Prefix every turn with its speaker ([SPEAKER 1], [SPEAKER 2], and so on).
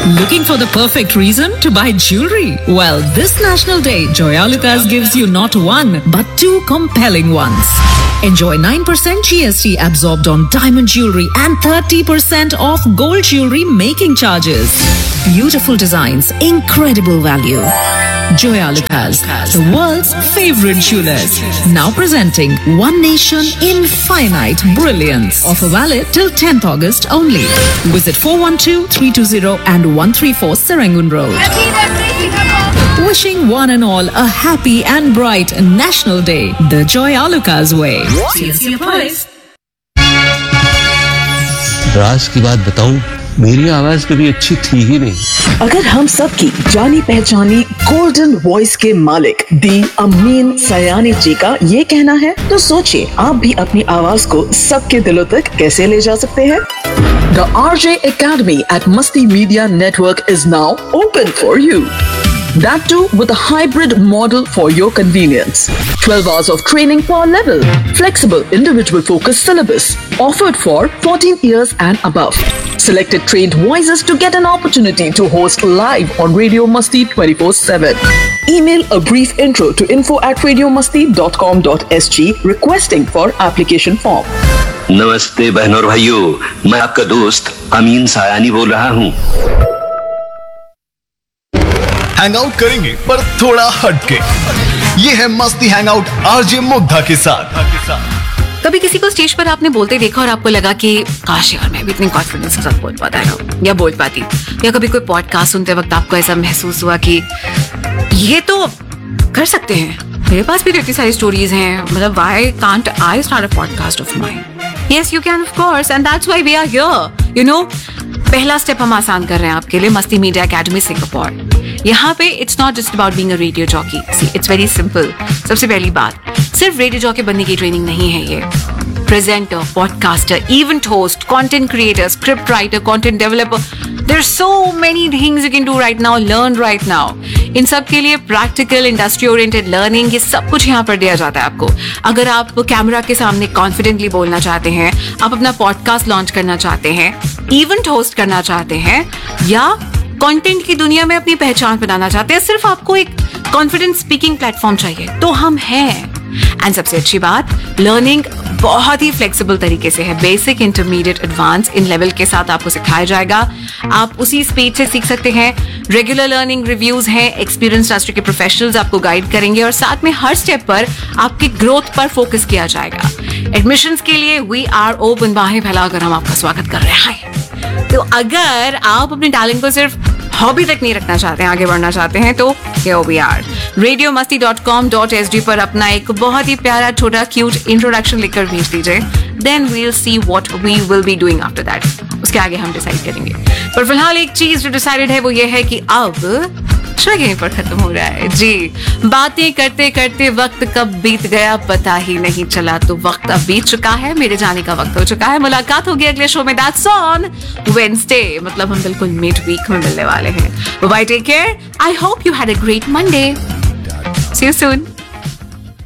[SPEAKER 1] Looking for the perfect reason to buy jewelry? Well, this National Day, Joyalukas gives you not one, but two compelling ones. Enjoy 9% GST absorbed on diamond jewelry and 30% off gold jewelry making charges. Beautiful designs, incredible value. Joyalukas, the world's favorite jewelers. Now presenting One Nation Infinite Brilliance. Offer valid till 10th August only. Visit 412 320 and 134 Serangoon Road. Wishing one and all a happy and bright National Day the Joyalukas way. CSC applies.
[SPEAKER 2] राज की बात बताऊं, मेरी आवाज कभी अच्छी थी ही नहीं।
[SPEAKER 3] अगर हम सब की जानी पहचानी गोल्डन वॉइस के मालिक दी अमीन सयानी जी का ये कहना है, तो सोचिए आप भी अपनी आवाज को सबके दिलों तक कैसे ले जा सकते हैं। The RJ Academy at Masti Media Network is now open for you. That too with a hybrid model for your convenience. 12 hours of training per level. Flexible individual focused syllabus. Offered for 14 years and above. Selected trained voices to get an opportunity to host live on Radio Masti 24/7. Email a brief intro to info@radiomasti.com.sg requesting for application form.
[SPEAKER 4] नमस्ते बहनों और भाइयों, मैं आपका दोस्त अमीन सायानी बोल रहा हूँ।
[SPEAKER 5] हैंग आउट करेंगे पर थोड़ा हटके। ये है मस्ती हैंग आउट आरजे मुग्धा के साथ।
[SPEAKER 6] कभी किसी को स्टेज पर आपने बोलते देखा और आपको लगा कि काश यार मैं भी इतनी कॉन्फिडेंस के साथ बोल पाता है या बोल पाती, या कभी कोई पॉडकास्ट सुनते वक्त आपको ऐसा महसूस हुआ कि ये तो कर सकते हैं, मेरे पास भी इतनी सारी स्टोरीज हैं, मतलब why can't I start a podcast of mine. Yes you can of course, and that's why we are here. You know, पहला स्टेप हम आसान कर रहे हैं आपके लिए मस्ती मीडिया एकेडमी सिंगापुर। यहाँ पे it's not just about being a radio jockey, see it's very simple. सबसे पहली बात, सिर्फ रेडियो जॉकी बनने की ट्रेनिंग नहीं है ये। Presenter, podcaster, event host, content creator, script writer, content developer, there are so many things you can do right now, learn right now. इन सब के लिए प्रैक्टिकल, इंडस्ट्री ओरिएंटेड लर्निंग, ये सब कुछ यहाँ पर दिया जाता है आपको। अगर आप कैमरा के सामने कॉन्फिडेंटली बोलना चाहते हैं, आप अपना पॉडकास्ट लॉन्च करना चाहते हैं, इवेंट होस्ट करना चाहते हैं, या कंटेंट की दुनिया में अपनी पहचान बनाना चाहते हैं, सिर्फ आपको एक कॉन्फिडेंट स्पीकिंग प्लेटफॉर्म चाहिए, तो हम हैं। एंड सबसे अच्छी बात, लर्निंग बहुत ही फ्लेक्सिबल तरीके से है। Basic, intermediate, advance in level के साथ आपको सिखाया जाएगा। आप उसी स्पीड से सीख सकते हैं। रेगुलर लर्निंग रिव्यूज हैं, एक्सपीरियंस इंडस्ट्री के प्रोफेशनल्स आपको गाइड करेंगे और साथ में हर स्टेप पर आपकी ग्रोथ पर फोकस किया जाएगा। एडमिशंस के लिए वी आर ओपन, बाहें फैलाकर हम आपका स्वागत कर रहे हैं। तो अगर आप अपने टैलेंट को सिर्फ हॉबी तक नहीं रखना चाहते हैं, आगे बढ़ना चाहते हैं, तो here we are. radiomasti.com.sg पर अपना एक बहुत ही प्यारा छोटा क्यूट इंट्रोडक्शन लिखकर भेज दीजिए। Then we'll see what we will be doing after that. उसके आगे हम डिसाइड करेंगे। पर फिलहाल एक चीज जो डिसाइडेड है वो ये है कि अब शो यहीं पर खत्म हो रहा है जी। बातें करते करते वक्त कब बीत गया पता ही नहीं चला, तो वक्त अब बीत चुका है, मेरे जाने का वक्त हो चुका है। मुलाकात होगी अगले शो में, दैट्स ऑन वेडनेसडे, मतलब हम बिल्कुल मिड वीक में मिलने वाले हैं। Bye, take care, I hope you had a great Monday, C you soon.